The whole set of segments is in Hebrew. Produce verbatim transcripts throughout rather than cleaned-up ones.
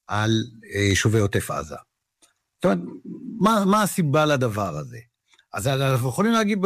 על יישובי עוטף עזה. זאת אומרת, מה, מה הסיבה לדבר הזה? אז אנחנו יכולים להגיד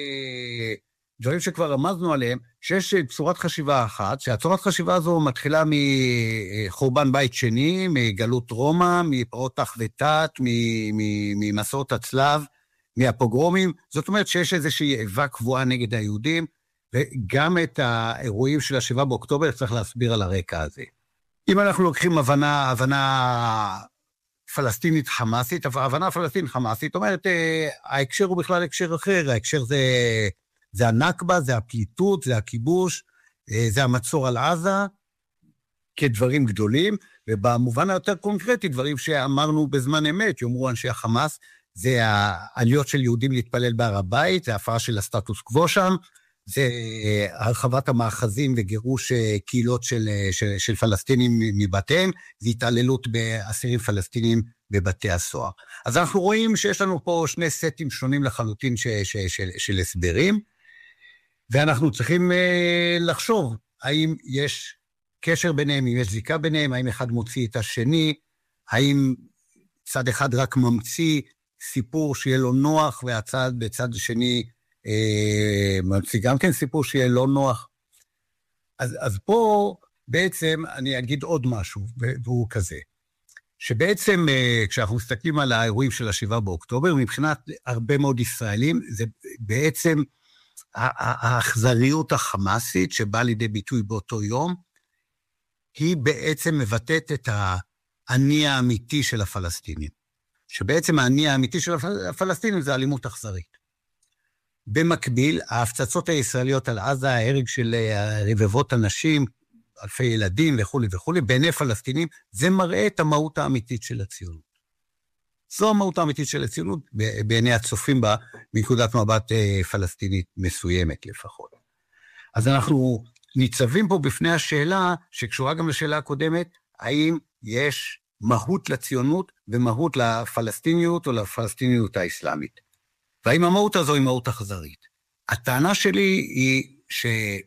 דברים שכבר רמזנו עליהם, שיש צורת חשיבה אחת, שהצורת חשיבה הזו מתחילה מחורבן בית שני, מגלות רומא, מפרעות תח ותת, ממסעות הצלב, מהפוגרומים. זאת אומרת שיש איזושהי איבה קבועה נגד היהודים, וגם את האירועים של השבעה באוקטובר צריך להסביר על הרקע הזה. אם אנחנו לוקחים הבנה, הבנה פלסטינית חמאסית, הבנה פלסטינית חמאסית, זאת אומרת, ההקשר הוא בכלל הקשר אחר, ההקשר זה, זה הנכבה, זה הפליטות, זה הכיבוש, זה המצור על עזה, כדברים גדולים, ובמובן היותר קונקרטי, דברים שאמרנו בזמן אמת, יאמרו אנשי החמאס, זה העליות של יהודים להתפלל בהר הבית, זה ההפרה של הסטטוס קוו שם, זה הרחבת המאחזים וגירוש קהילות של, של, של פלסטינים מבתיהם, זה התעללות באסירים פלסטינים בבתי הסוהר. אז אנחנו רואים שיש לנו פה שני סטים שונים לחלוטין ש, ש, של, של הסברים, ואנחנו צריכים לחשוב האם יש קשר ביניהם, אם יש זיקה ביניהם, האם אחד מוציא את השני, האם צד אחד רק ממציא סיפור שיהיה לו נוח, והצד בצד שני ממציא גם כן סיפור שיהיה לא נוח. אז, אז פה בעצם אני אגיד עוד משהו, והוא כזה, שבעצם כשאנחנו מסתכלים על האירועים של השבעה באוקטובר, מבחינת הרבה מאוד ישראלים, זה בעצם האכזריות החמאסית שבאה לידי ביטוי באותו יום, היא בעצם מבטאת את העני האמיתי של הפלסטינים. שבעצם העני האמיתי של הפלסטינים זה אלימות אכזרית. במקביל, ההפצצות הישראליות על עזה, ההרג של רבבות אנשים, אלפי ילדים וכו' וכו', בעיני פלסטינים, זה מראה את המהות האמיתית של הציונות. זו המהות האמיתית של הציונות, בעיני הצופים בה, מנקודת מבט פלסטינית מסוימת לפחות. אז אנחנו ניצבים פה בפני השאלה, שקשורה גם לשאלה הקודמת, האם יש מהות לציונות ומהות לפלסטיניות או לפלסטיניות האסלאמית. והאם המהות הזו היא מהות אכזרית? הטענה שלי היא ש...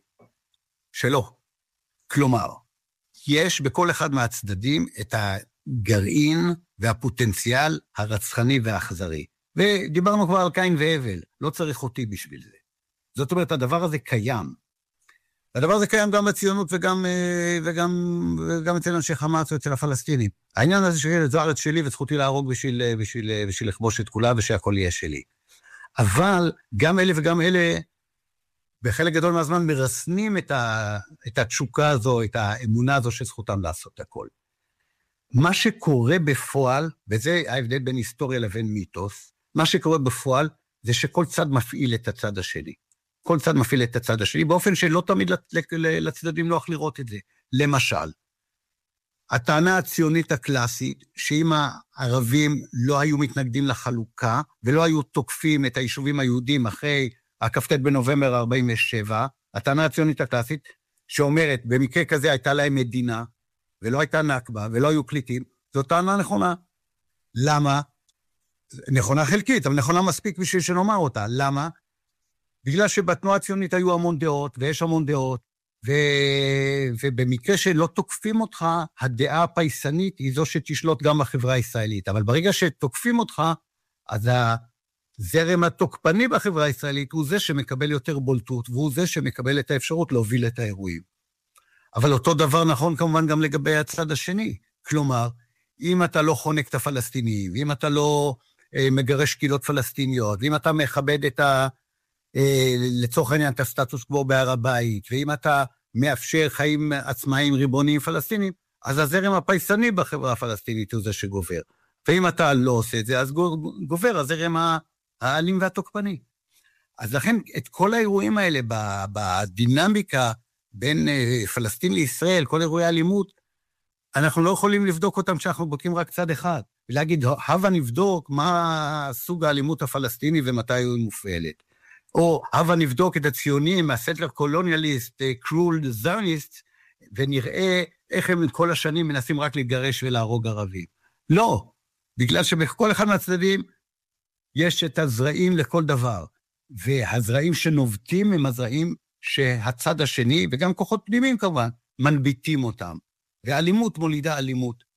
שלא. כלומר, יש בכל אחד מהצדדים את הגרעין והפוטנציאל הרצחני והאכזרי. ודיברנו כבר על קין והבל, לא צריך אותי בשביל זה. זאת אומרת, הדבר הזה קיים. הדבר הזה קיים גם בציונות וגם, וגם, וגם אצל אנשי חמאס ואצל הפלסטינים. העניין הזה שזו הארץ שלי וזכותי להרוג בשביל, בשביל, בשביל לכבוש את כולה ושהכל יהיה שלי. אבל גם אלה וגם אלה, בחלק גדול מהזמן מרסנים את, ה, את התשוקה הזו, את האמונה הזו שזכותם לעשות הכל. מה שקורה בפועל, וזה ההבדל בין היסטוריה לבין מיתוס, מה שקורה בפועל זה שכל צד מפעיל את הצד השני. כל צד מפעיל את הצד השני, באופן שלא תמיד לצדדים נוח לראות את זה. למשל, הטענה הציונית הקלאסית, שאם הערבים לא היו מתנגדים לחלוקה, ולא היו תוקפים את היישובים היהודים אחרי הכ"ט בנובמבר ארבעים ושבע, הטענה הציונית הקלאסית, שאומרת, במקרה כזה הייתה להם מדינה, ולא הייתה נכבה, ולא היו קליטים, זו טענה נכונה. למה? נכונה חלקית, אבל נכונה מספיק בשביל שנאמר אותה. למה? בגלל שבתנועה הציונית היו המון דעות, ויש המון דעות, ו... ובמקרה שלא תוקפים אותך, הדעה הפייסנית היא זו שתשלוט גם בחברה הישראלית. אבל ברגע שתוקפים אותך, אז הזרם התוקפני בחברה הישראלית הוא זה שמקבל יותר בולטות, והוא זה שמקבל את האפשרות להוביל את האירועים. אבל אותו דבר נכון כמובן גם לגבי הצד השני. כלומר, אם אתה לא חונק את הפלסטינים, אם אתה לא אה, מגרש קהילות פלסטיניות, ואם אתה מכבד את ה... לצורך העניין את הסטטוס קוו בהר הבית, ואם אתה מאפשר חיים עצמאיים ריבוניים פלסטינים, אז הזרם הפייסני בחברה הפלסטינית הוא זה שגובר. ואם אתה לא עושה את זה, אז גובר הזרם האלים והתוקפני. אז לכן את כל האירועים האלה בדינמיקה בין פלסטין לישראל, כל אירועי האלימות, אנחנו לא יכולים לבדוק אותם כשאנחנו בודקים רק צד אחד, ולהגיד, הבה נבדוק מה סוג האלימות הפלסטיני ומתי היא מופעלת. או הבה נבדוק את הציונים, הסטלר קולוניאליסט, קרול זרניסט, ונראה איך הם כל השנים מנסים רק להתגרש ולהרוג ערבים. לא, בגלל שבכל אחד מהצדדים יש את הזרעים לכל דבר, והזרעים שנובטים הם הזרעים שהצד השני, וגם כוחות פנימיים כמובן, מנביטים אותם. ואלימות מולידה אלימות,